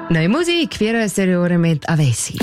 Neue Musik, 24 Jahre mit Avesi.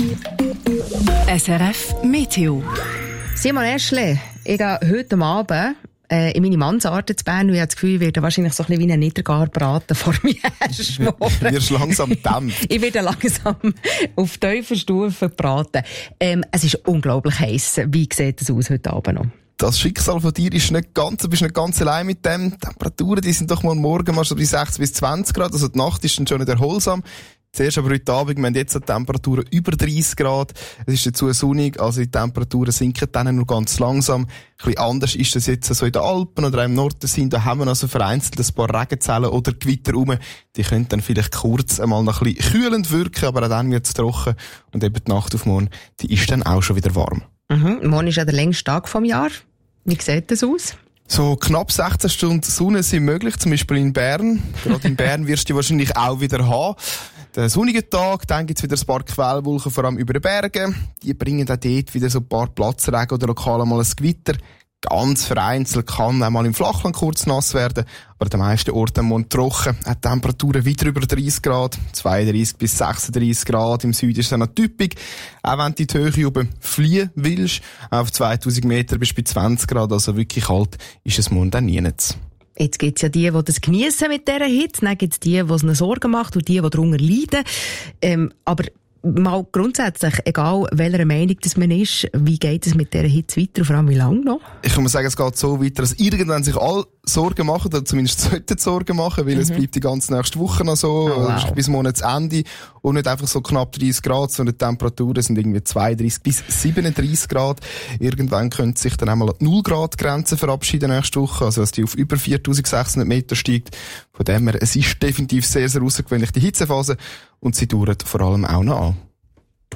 SRF Meteo. Simon Eschle, ich gehe heute Abend in meine Mansarde zu Bern und ich habe das Gefühl, ich werde wahrscheinlich so ein bisschen wie ein Niedergarbraten vor mir herschmoren. Du wirst langsam dämpft. Ich werde langsam auf tiefer Stufe gebraten. Es ist unglaublich heiß. Wie sieht es aus heute Abend noch? Das Schicksal von dir ist du bist nicht ganz allein mit dem. Die Temperaturen, die sind doch mal morgen mal so bei 16 bis 20 Grad, also die Nacht ist dann schon nicht erholsam. Zuerst aber heute Abend, wir haben jetzt Temperaturen über 30 Grad. Es ist dazu sonnig, also die Temperaturen sinken dann nur ganz langsam. Ein bisschen anders ist das jetzt so in den Alpen oder auch im Nordtessin. Da haben wir also vereinzelt ein paar Regenzellen oder Gewitter rum. Die können dann vielleicht kurz einmal noch ein bisschen kühlend wirken, aber auch dann wird es trocken. Und eben die Nacht auf morgen, die ist dann auch schon wieder warm. Morgen ist ja der längste Tag vom Jahr. Wie sieht das aus? So knapp 16 Stunden Sonne sind möglich, zum Beispiel in Bern. Gerade in Bern wirst du wahrscheinlich auch wieder haben. Der sonnige Tag, dann gibt's wieder ein paar Quellwolken, vor allem über den Bergen. Die bringen auch dort wieder so ein paar Platzregen oder lokal mal ein Gewitter. Ganz vereinzelt kann auch mal im Flachland kurz nass werden, aber an den meisten Orten am Morgen trocken. Auch Temperaturen wieder über 30 Grad, 32 bis 36 Grad. Im Süden ist es noch typisch. Auch wenn du in die Höhe oben fliehen willst, auf 2000 Meter bis bei 20 Grad, also wirklich kalt, ist es morgen dann nirgends. Jetzt gibt's ja die das geniessen mit dieser Hitze, dann gibt's die es ihnen Sorgen macht und die darunter leiden. Aber mal grundsätzlich, egal welcher Meinung das man ist, wie geht es mit dieser Hitze weiter und vor allem wie lange noch? Ich kann mal sagen, es geht so weiter, dass irgendwann sich alle Sorgen machen, oder zumindest sollten Sorgen machen, weil es bleibt die ganze nächste Woche noch so, bis Monatsende, und nicht einfach so knapp 30 Grad, sondern die Temperaturen sind irgendwie 32 bis 37 Grad. Irgendwann könnte sich dann einmal an die 0 Grad Grenze verabschieden nächste Woche, also dass die auf über 4600 Meter steigt. Von dem her, es ist definitiv sehr, sehr außergewöhnlich, die Hitzephase, und sie dauert vor allem auch noch an.